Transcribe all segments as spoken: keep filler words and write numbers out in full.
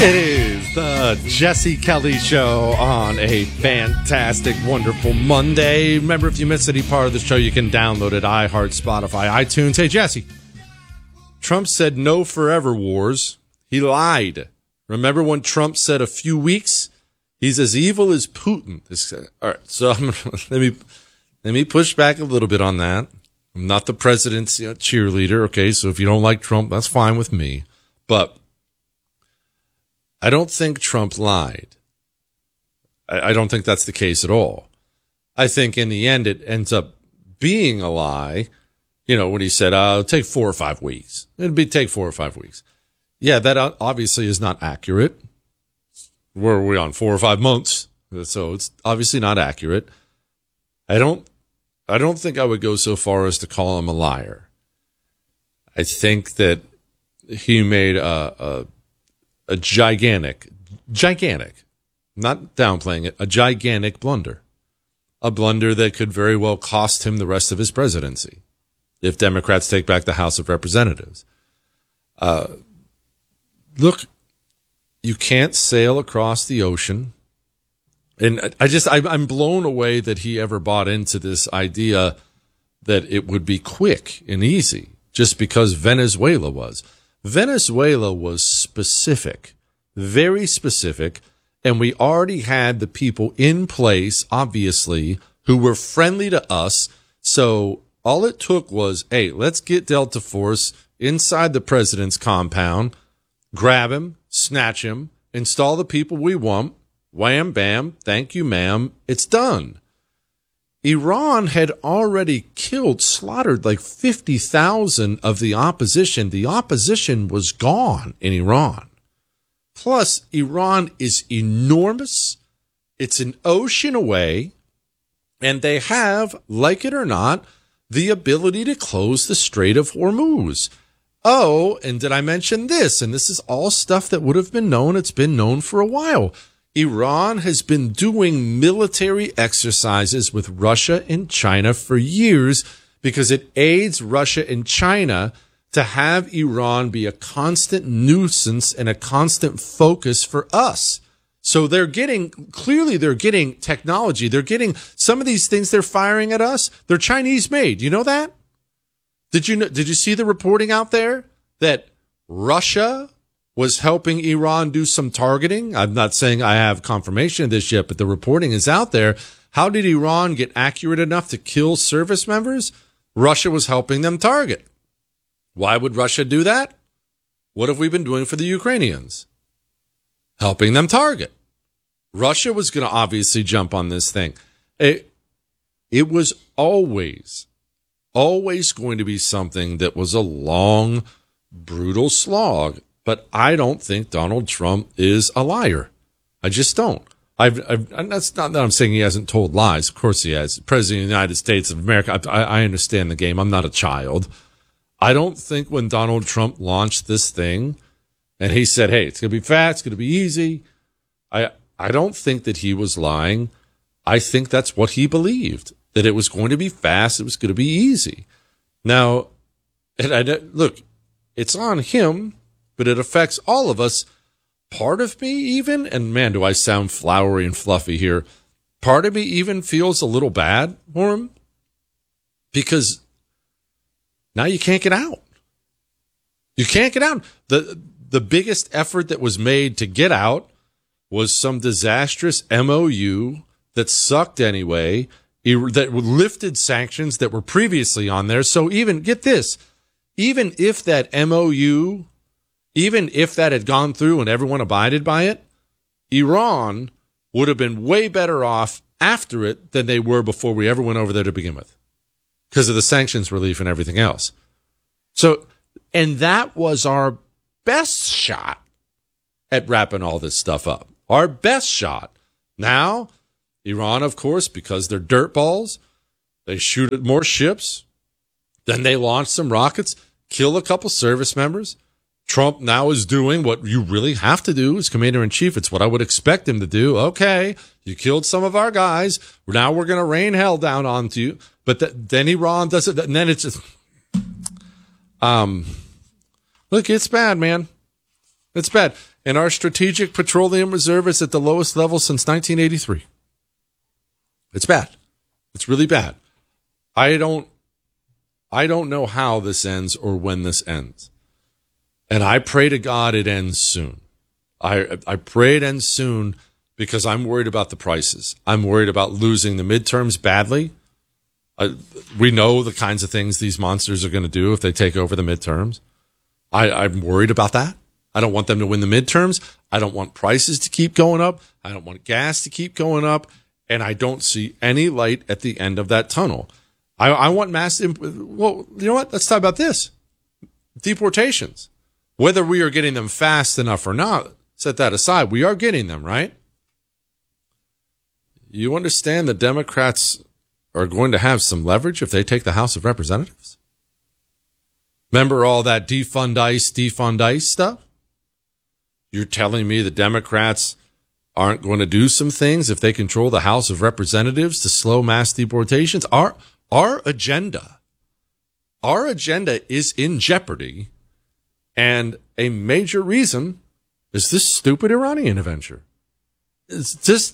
It is the Jesse Kelly Show on a fantastic, wonderful Monday. Remember, if you missed any part of the show, you can download it, iHeart, Spotify, iTunes. Hey, Jesse, Trump said no forever wars. He lied. Remember when Trump said a few weeks? He's as evil as Putin. This, all right, so I'm, let me let me push back a little bit on that. I'm not the president's you know, cheerleader, okay? So if you don't like Trump, that's fine with me. But I don't think Trump lied. I, I don't think that's the case at all. I think in the end it ends up being a lie. You know, when he said, uh, it'll take four or five weeks. It'd be take four or five weeks. Yeah, that obviously is not accurate. Where are we on? Four or five months. So it's obviously not accurate. I don't, I don't think I would go so far as to call him a liar. I think that he made a, a A gigantic, gigantic, not downplaying it, a gigantic blunder. A blunder that could very well cost him the rest of his presidency if Democrats take back the House of Representatives. Uh, look, you can't sail across the ocean. And I just, I, I'm blown away that he ever bought into this idea that it would be quick and easy just because Venezuela was. Venezuela was specific, very specific, and we already had the people in place, obviously, who were friendly to us. So all it took was, hey, let's get Delta Force inside the president's compound, grab him, snatch him, install the people we want, wham, bam, thank you, ma'am, it's done. Iran had already killed, slaughtered like fifty thousand of the opposition. The opposition was gone in Iran. Plus, Iran is enormous. It's an ocean away. And they have, like it or not, the ability to close the Strait of Hormuz. Oh, and did I mention this? And this is all stuff that would have been known. It's been known for a while. Iran has been doing military exercises with Russia and China for years because it aids Russia and China to have Iran be a constant nuisance and a constant focus for us. So they're getting, clearly they're getting technology. They're getting some of these things they're firing at us. They're Chinese made. You know that? Did you know, did you see the reporting out there that Russia was helping Iran do some targeting? I'm not saying I have confirmation of this yet, but the reporting is out there. How did Iran get accurate enough to kill service members? Russia was helping them target. Why would Russia do that? What have we been doing for the Ukrainians? Helping them target. Russia was going to obviously jump on this thing. It, it was always, always going to be something that was a long, brutal slog. But I don't think Donald Trump is a liar. I just don't. I've, I've, and that's not that I'm saying he hasn't told lies. Of course he has. President of the United States of America. I, I understand the game. I'm not a child. I don't think when Donald Trump launched this thing and he said, hey, it's going to be fast, it's going to be easy. I, I don't think that he was lying. I think that's what he believed, that it was going to be fast. It was going to be easy. Now, and I, look, it's on him, but it affects all of us. Part of me even, and man, do I sound flowery and fluffy here, part of me even feels a little bad for him because now you can't get out. You can't get out. The, the biggest effort that was made to get out was some disastrous M O U that sucked anyway, that lifted sanctions that were previously on there. So even, get this, even if that M O U Even if that had gone through and everyone abided by it, Iran would have been way better off after it than they were before we ever went over there to begin with, because of the sanctions relief and everything else. So, and that was our best shot at wrapping all this stuff up. Our best shot. Now, Iran, of course, because they're dirtballs, they shoot at more ships. Then they launch some rockets, kill a couple service members. Trump now is doing what you really have to do as commander-in-chief. It's what I would expect him to do. Okay, you killed some of our guys. Now we're going to rain hell down onto you. But th- then Iran does it, and then it's just... Um, look, it's bad, man. It's bad. and our strategic petroleum reserve is at the lowest level since nineteen eighty-three. It's bad. It's really bad. I don't, I don't know how this ends or when this ends. And I pray to God it ends soon. I, I pray it ends soon because I'm worried about the prices. I'm worried about losing the midterms badly. I, we know the kinds of things these monsters are going to do if they take over the midterms. I, I'm worried about that. I don't want them to win the midterms. I don't want prices to keep going up. I don't want gas to keep going up. And I don't see any light at the end of that tunnel. I, I want mass, imp- well, you know what? Let's talk about this. Deportations. Whether we are getting them fast enough or not, set that aside. We are getting them, right? You understand the Democrats are going to have some leverage if they take the House of Representatives? Remember all that defund ICE, defund ICE stuff? You're telling me the Democrats aren't going to do some things if they control the House of Representatives to slow mass deportations? Our, our agenda, our agenda is in jeopardy, and a major reason is this stupid Iranian adventure. It's just,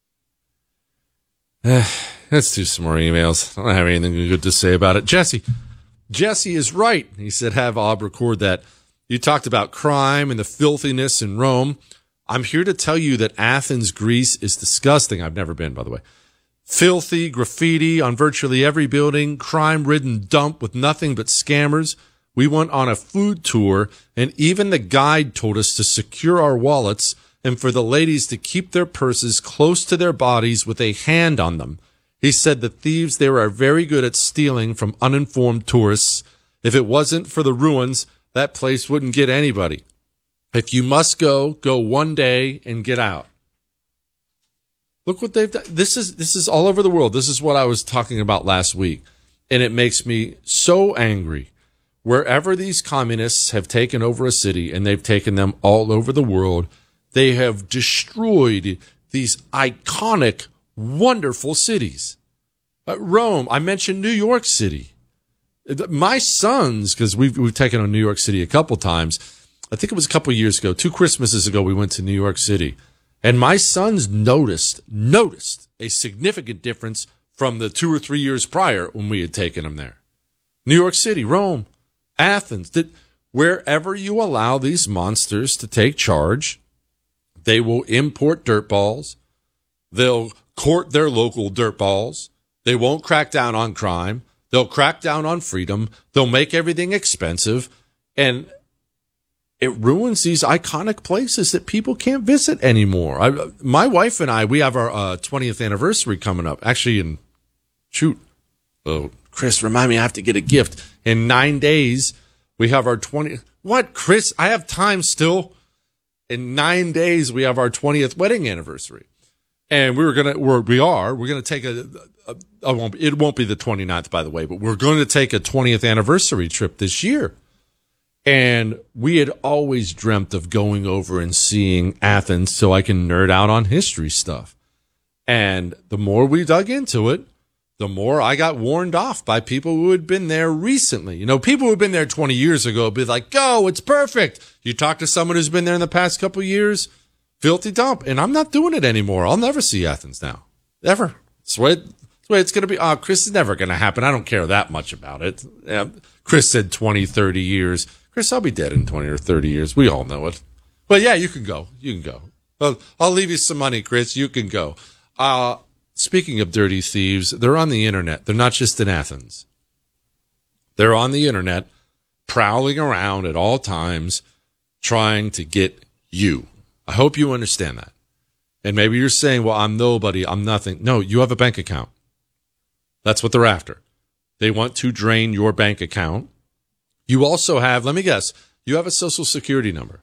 eh, let's do some more emails. I don't have anything good to say about it. Jesse, Jesse is right. He said, have Ob record that. You talked about crime and the filthiness in Rome. I'm here to tell you that Athens, Greece is disgusting. I've never been, by the way. Filthy, graffiti on virtually every building, crime-ridden dump with nothing but scammers. We went on a food tour, and even the guide told us to secure our wallets and for the ladies to keep their purses close to their bodies with a hand on them. He said the thieves there are very good at stealing from uninformed tourists. If it wasn't for the ruins, that place wouldn't get anybody. If you must go, go one day and get out. Look what they've done. This is, this is all over the world. This is what I was talking about last week. And it makes me so angry. Wherever these communists have taken over a city, and they've taken them all over the world, they have destroyed these iconic, wonderful cities. Uh, Rome, I mentioned New York City. My sons, because we've, we've taken on New York City a couple times. I think it was a couple years ago, two Christmases ago, we went to New York City. And my sons noticed, noticed a significant difference from the two or three years prior when we had taken them there. New York City, Rome, Athens, that wherever you allow these monsters to take charge, they will import dirt balls. They'll court their local dirt balls. They won't crack down on crime. They'll crack down on freedom. They'll make everything expensive. And it ruins these iconic places that people can't visit anymore. I, my wife and I, we have our uh, twentieth anniversary coming up. Actually, in, shoot, oh, Chris, remind me I have to get a gift. In nine days, we have our twentieth. What, Chris? I have time still. In nine days, we have our twentieth wedding anniversary. And we were going to, we're, we are, we're going to take a, a, a won't, it won't be the twenty-ninth, by the way, but we're going to take a twentieth anniversary trip this year. And we had always dreamt of going over and seeing Athens so I can nerd out on history stuff. And the more we dug into it, the more I got warned off by people who had been there recently. You know, people who had been there twenty years ago would be like, go, it's perfect. You talk to someone who's been there in the past couple of years, filthy dump. And I'm not doing it anymore. I'll never see Athens now. Ever. That's the way, that's the way it's going to be. Oh, Chris, is never going to happen. I don't care that much about it. Yeah, Chris said twenty, thirty years. Chris, I'll be dead in twenty or thirty years. We all know it. But yeah, you can go. You can go. Well, I'll leave you some money, Chris. You can go. Uh, speaking of dirty thieves, they're on the internet. They're not just in Athens. They're on the internet, prowling around at all times, trying to get you. I hope you understand that. And maybe you're saying, well, I'm nobody. I'm nothing. No, you have a bank account. That's what they're after. They want to drain your bank account. You also have, let me guess, you have a social security number.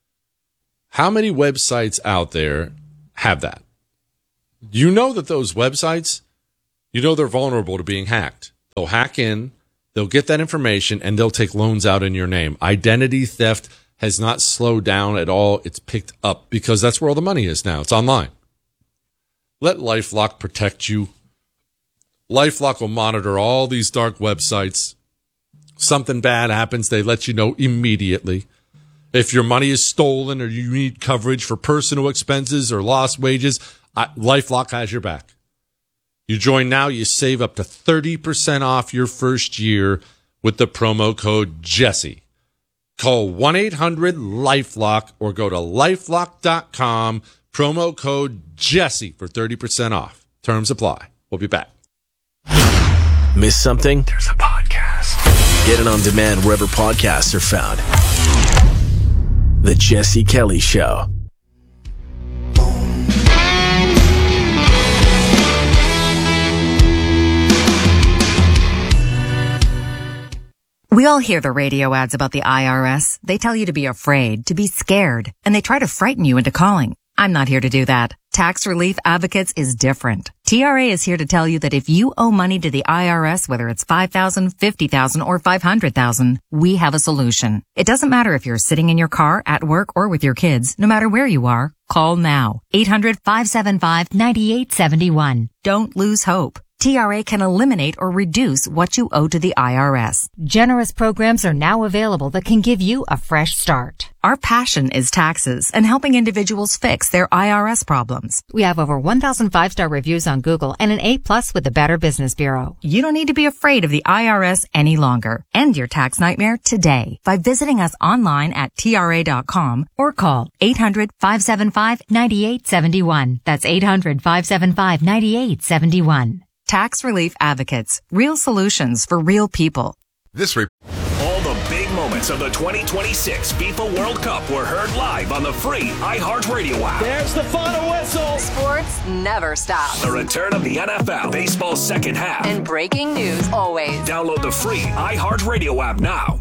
How many websites out there have that? You know that those websites, you know they're vulnerable to being hacked. They'll hack in, they'll get that information, and they'll take loans out in your name. Identity theft has not slowed down at all. It's picked up because that's where all the money is now. It's online. Let LifeLock protect you. LifeLock will monitor all these dark websites. Something bad happens, they let you know immediately. If your money is stolen or you need coverage for personal expenses or lost wages, I, LifeLock has your back. You join now, you save up to thirty percent off your first year with the promo code Jesse. Call one eight hundred LifeLock or go to lifelock dot com, promo code Jesse for thirty percent off. Terms apply. We'll be back. Miss something? There's a podcast. Get it on demand wherever podcasts are found. The Jesse Kelly Show. We all hear the radio ads about the I R S. They tell you to be afraid, to be scared, and they try to frighten you into calling. I'm not here to do that. Tax Relief Advocates is different. T R A is here to tell you that if you owe money to the I R S, whether it's five thousand dollars, fifty thousand dollars, or five hundred thousand dollars, we have a solution. It doesn't matter if you're sitting in your car, at work, or with your kids. No matter where you are, call now. eight hundred, five seven five, nine eight seven one. Don't lose hope. T R A can eliminate or reduce what you owe to the I R S. Generous programs are now available that can give you a fresh start. Our passion is taxes and helping individuals fix their I R S problems. We have over one thousand five-star reviews on Google and an A plus with the Better Business Bureau. You don't need to be afraid of the I R S any longer. End your tax nightmare today by visiting us online at T R A dot com or call eight hundred, five seven five, nine eight seven one. That's eight hundred, five seven five, nine eight seven one. Tax Relief Advocates. Real solutions for real people. This re- All the big moments of the twenty twenty-six FIFA World Cup were heard live on the free iHeartRadio app. There's the final whistle. Sports never stops. The return of the N F L, baseball's second half. And breaking news always. Download the free iHeartRadio app now.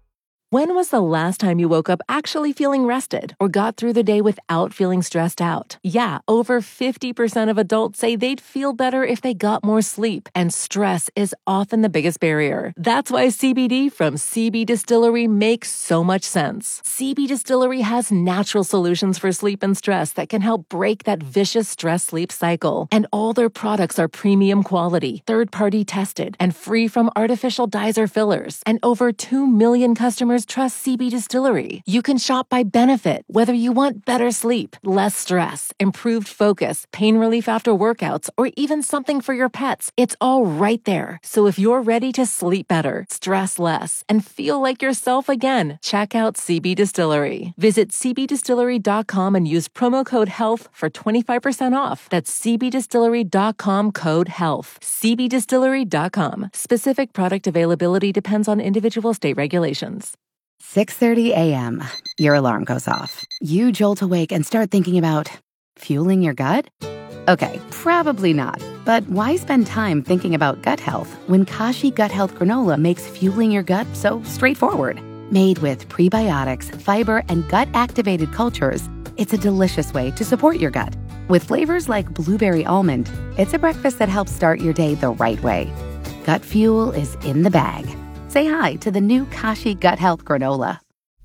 When was the last time you woke up actually feeling rested or got through the day without feeling stressed out? Yeah, over fifty percent of adults say they'd feel better if they got more sleep, and stress is often the biggest barrier. That's why C B D from C B Distillery makes so much sense. C B Distillery has natural solutions for sleep and stress that can help break that vicious stress-sleep cycle. And all their products are premium quality, third-party tested, and free from artificial dyes or fillers. And over two million customers trust C B Distillery. You can shop by benefit, whether you want better sleep, less stress, improved focus, pain relief after workouts, or even something for your pets. It's all right there. So if you're ready to sleep better, stress less, and feel like yourself again, check out C B Distillery. Visit C B distillery dot com and use promo code HEALTH for twenty-five percent off. That's C B distillery dot com code HEALTH. C B distillery dot com. Specific product availability depends on individual state regulations. six thirty a.m. Your alarm goes off. You jolt awake and start thinking about fueling your gut? Okay, probably not. But why spend time thinking about gut health when Kashi Gut Health Granola makes fueling your gut so straightforward? Made with prebiotics, fiber, and gut-activated cultures, it's a delicious way to support your gut. With flavors like blueberry almond, it's a breakfast that helps start your day the right way. Gut fuel is in the bag. Say hi to the new Kashi Gut Health Granola.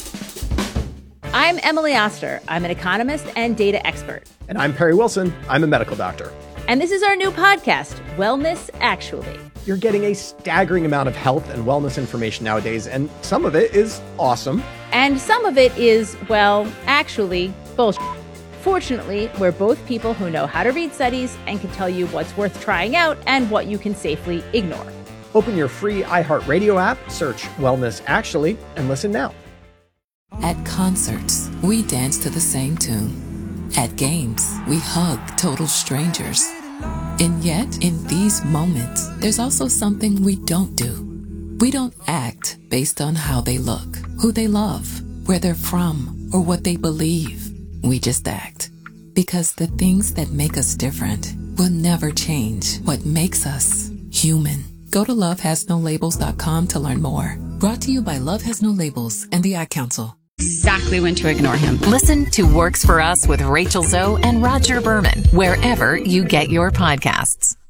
I'm Emily Oster. I'm an economist and data expert. And I'm Perry Wilson. I'm a medical doctor. And this is our new podcast, Wellness Actually. You're getting a staggering amount of health and wellness information nowadays, and some of it is awesome. And some of it is, well, actually, bullshit. Fortunately, we're both people who know how to read studies and can tell you what's worth trying out and what you can safely ignore. Open your free iHeartRadio app, search Wellness Actually, and listen now. At concerts, we dance to the same tune. At games, we hug total strangers. And yet, in these moments, there's also something we don't do. We don't act based on how they look, who they love, where they're from, or what they believe. We just act. Because the things that make us different will never change what makes us human. Go to love has no labels dot com to learn more. Brought to you by Love Has No Labels and the Ad Council. Exactly when to ignore him. Listen to Works for Us with Rachel Zoe and Roger Berman, wherever you get your podcasts.